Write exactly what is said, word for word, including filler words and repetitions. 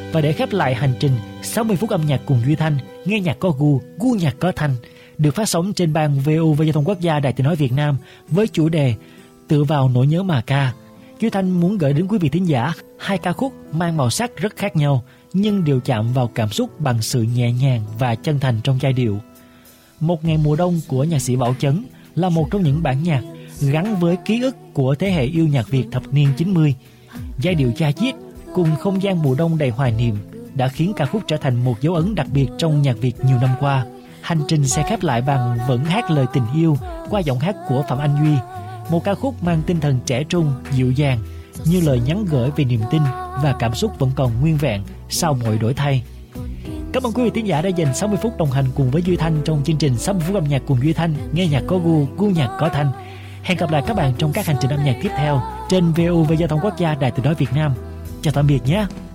Và để khép lại hành trình sáu mươi phút âm nhạc cùng Duy Thanh, nghe nhạc có gu, gu nhạc có thanh, được phát sóng trên ban vê o vê Giao thông Quốc gia Đài Tiếng nói Việt Nam với chủ đề Tựa vào nỗi nhớ mà ca. Duy Thanh muốn gửi đến quý vị thính giả hai ca khúc mang màu sắc rất khác nhau nhưng đều chạm vào cảm xúc bằng sự nhẹ nhàng và chân thành trong giai điệu. Một ngày mùa đông của nhạc sĩ Bảo Chấn là một trong những bản nhạc gắn với ký ức của thế hệ yêu nhạc Việt thập niên chín mươi. Giai điệu cha chiết cùng không gian mùa đông đầy hoài niệm đã khiến ca khúc trở thành một dấu ấn đặc biệt trong nhạc Việt nhiều năm qua. Hành trình sẽ khép lại bằng Vẫn hát lời tình yêu qua giọng hát của Phạm Anh Duy, một ca khúc mang tinh thần trẻ trung, dịu dàng như lời nhắn gửi về niềm tin và cảm xúc vẫn còn nguyên vẹn sau mọi đổi thay. Cảm ơn quý vị thính giả đã dành sáu mươi phút đồng hành cùng với Duy Thanh trong chương trình sáu mươi phút âm nhạc cùng Duy Thanh, nghe nhạc có gu, gu nhạc có thanh. Hẹn gặp lại các bạn trong các hành trình âm nhạc tiếp theo trên vê o vê Giao thông Quốc gia Đài Tiếng nói Việt Nam. Chào tạm biệt nhé.